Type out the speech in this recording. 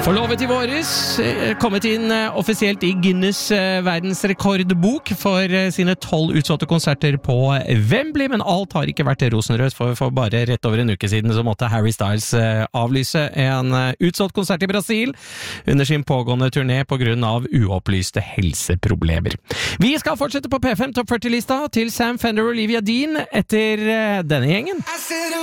Forlovet i våres, kommet inn offisielt i Guinness verdensrekordbok for sine 12 utsolgte konserter på Wembley, men alt har ikke vært rosenrødt, for bare rett over en uke siden så måtte Harry Styles avlyse en utsolgt konsert i Brasil under sin pågående turné på grunn av uopplyste helseproblemer. Vi skal fortsette på P5 Topp 40-lista til Sam Fender og Olivia Dean etter denne gjengen.